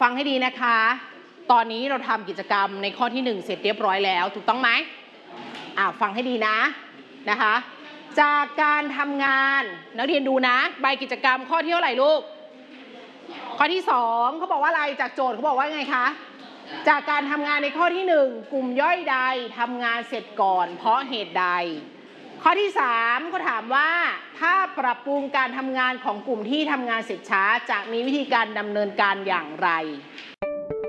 ฟังให้ดีนะคะ ตอนนี้เราทำกิจกรรมในข้อที่1เสร็จเรียบร้อยแล้วถูกต้องไหมฟังให้ดีนะคะจากการทำงานนักเรียนดูนะใบกิจกรรมข้อที่เท่าไหร่ลูกข้อที่2เขาบอกว่าอะไรจากโจทย์เขาบอกว่าไงคะจากการทำงานในข้อที่1กลุ่มย่อยใดทำงานเสร็จก่อนเพราะเหตุใดข้อที่3เขาถามว่าถ้าปรับปรุงการทำงานของกลุ่มที่ทำงานเสร็จช้าจะมีวิธีการดำเนินการอย่างไร